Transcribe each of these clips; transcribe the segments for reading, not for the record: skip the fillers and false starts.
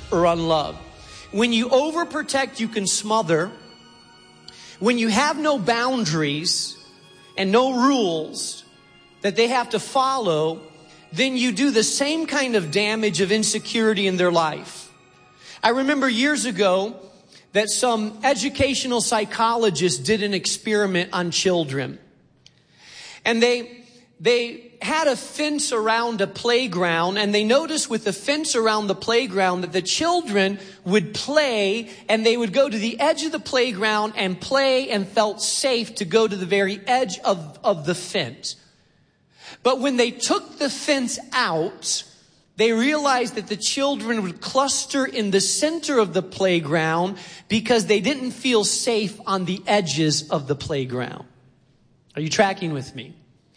or unloved. When you overprotect, you can smother. When you have no boundaries and no rules that they have to follow, then you do the same kind of damage of insecurity in their life. I remember years ago that some educational psychologists did an experiment on children. And they had a fence around a playground, and they noticed with the fence around the playground that the children would play, and they would go to the edge of the playground and play and felt safe to go to the very edge of the fence. But when they took the fence out, they realized that the children would cluster in the center of the playground because they didn't feel safe on the edges of the playground. Are you tracking with me?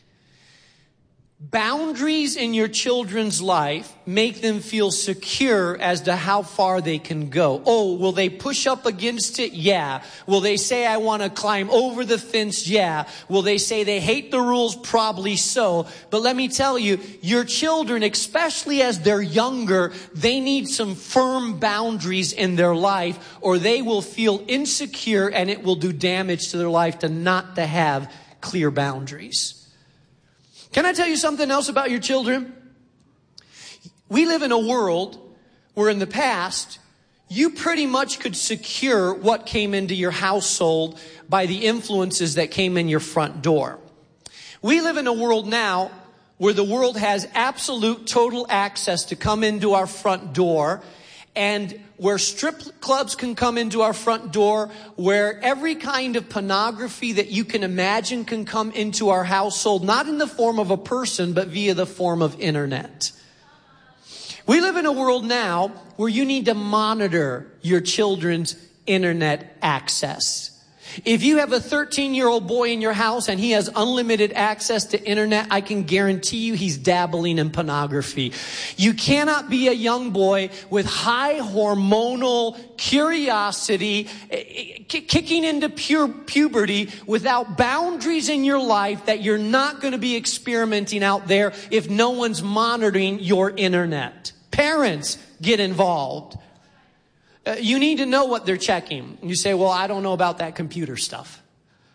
Boundaries in your children's life make them feel secure as to how far they can go. Oh, will they push up against it? Yeah. Will they say, I want to climb over the fence? Yeah. Will they say they hate the rules? Probably so. But let me tell you, your children, especially as they're younger, they need some firm boundaries in their life, or they will feel insecure, and it will do damage to their life to not to have clear boundaries. Can I tell you something else about your children? We live in a world where in the past, you pretty much could secure what came into your household by the influences that came in your front door. We live in a world now where the world has absolute total access to come into our front door, and where strip clubs can come into our front door, where every kind of pornography that you can imagine can come into our household, not in the form of a person, but via the form of internet. We live in a world now where you need to monitor your children's internet access. If you have a 13-year-old boy in your house and he has unlimited access to internet, I can guarantee you he's dabbling in pornography. You cannot be a young boy with high hormonal curiosity, kicking into puberty without boundaries in your life that you're not going to be experimenting out there if no one's monitoring your internet. Parents, get involved. You need to know what they're checking. You say, well, I don't know about that computer stuff.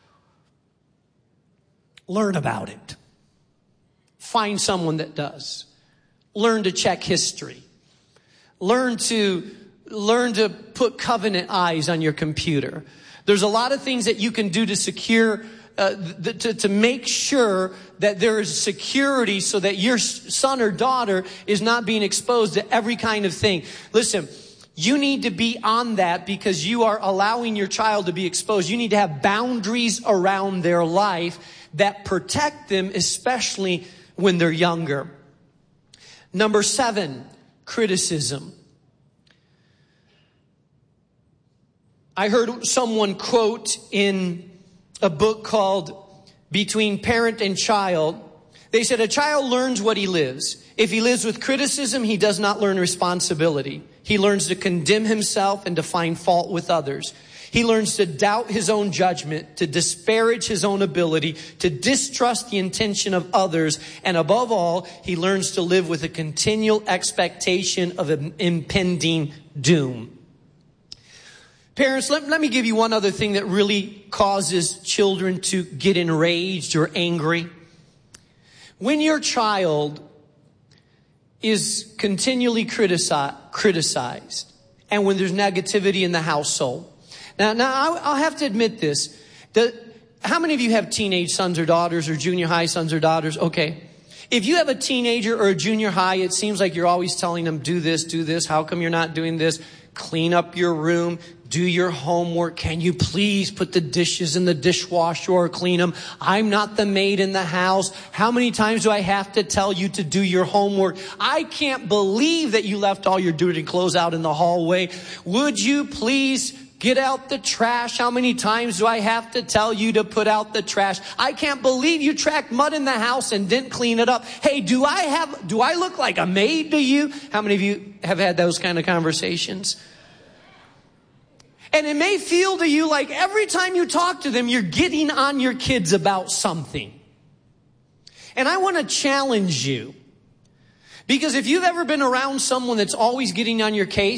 Learn about it. Find someone that does. Learn to check history. Learn to put covenant eyes on your computer. There's a lot of things that you can do to secure, to make sure that there is security so that your son or daughter is not being exposed to every kind of thing. Listen, you need to be on that because you are allowing your child to be exposed. You need to have boundaries around their life that protect them, especially when they're younger. Number 7, criticism. I heard someone quote in a book called Between Parent and Child. They said, a child learns what he lives. If he lives with criticism, he does not learn responsibility. He learns to condemn himself and to find fault with others. He learns to doubt his own judgment, to disparage his own ability, to distrust the intention of others. And above all, he learns to live with a continual expectation of an impending doom. Parents, let me give you one other thing that really causes children to get enraged or angry. When your child is continually criticized, and when there's negativity in the household. Now I'll have to admit this. How many of you have teenage sons or daughters or junior high sons or daughters? Okay. If you have a teenager or a junior high, it seems like you're always telling them, do this. How come you're not doing this? Clean up your room. Do your homework. Can you please put the dishes in the dishwasher or clean them? I'm not the maid in the house. How many times do I have to tell you to do your homework? I can't believe that you left all your dirty clothes out in the hallway. Would you please get out the trash? How many times do I have to tell you to put out the trash? I can't believe you tracked mud in the house and didn't clean it up. Hey, do I look like a maid to you? How many of you have had those kind of conversations? And it may feel to you like every time you talk to them, you're getting on your kids about something. And I want to challenge you. Because if you've ever been around someone that's always getting on your case,